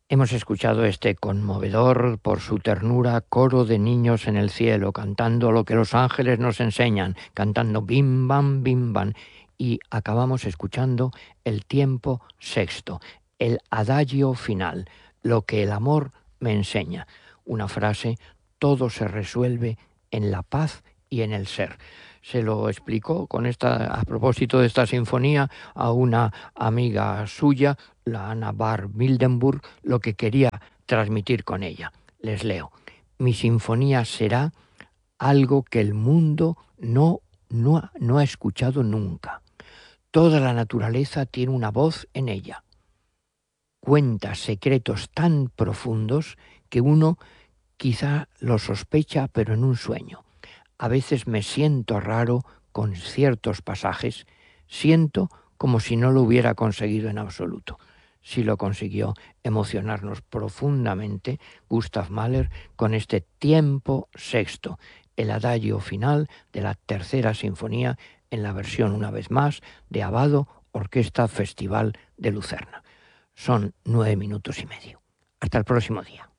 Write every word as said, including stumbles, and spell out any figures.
Hemos escuchado este conmovedor por su ternura coro de niños en el cielo, cantando lo que los ángeles nos enseñan, cantando bim bam bim bam, y acabamos escuchando el tiempo sexto, el adagio final, lo que el amor me enseña. Una frase: todo se resuelve en la paz y en el ser. Se lo explicó con esta, a propósito de esta sinfonía, a una amiga suya, la Anna Bar Mildenburg, lo que quería transmitir con ella. Les leo: mi sinfonía será algo que el mundo no, no, no ha escuchado nunca. Toda la naturaleza tiene una voz en ella. Cuenta secretos tan profundos que uno quizá los sospecha, pero en un sueño. A veces me siento raro con ciertos pasajes, siento como si no lo hubiera conseguido en absoluto. Sí lo consiguió emocionarnos profundamente Gustav Mahler con este tiempo sexto, el adagio final de la tercera sinfonía en la versión, una vez más, de Abbado, Orquesta Festival de Lucerna. Son nueve minutos y medio. Hasta el próximo día.